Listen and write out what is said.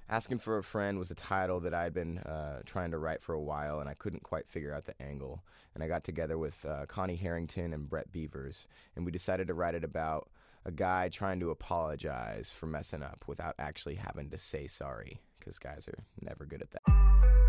Asking for a Friend was a title that I'd been trying to write for a while, and I couldn't quite figure out the angle. And I got together with Connie Harrington and Brett Beavers, and we decided to write it about a guy trying to apologize for messing up without actually having to say sorry, because guys are never good at that.